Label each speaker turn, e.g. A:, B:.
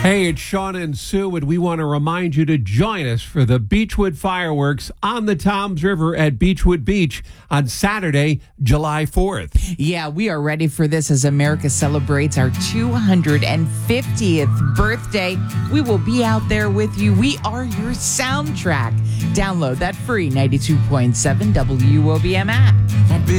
A: Hey, it's Sean and Sue, and we want to remind you to join us for the Beechwood fireworks on the Toms River at Beechwood Beach on Saturday, July 4th.
B: Yeah, we are ready for this as America celebrates our 250th birthday. We will be out there with you. We are your soundtrack. Download that free 92.7 WOBM app.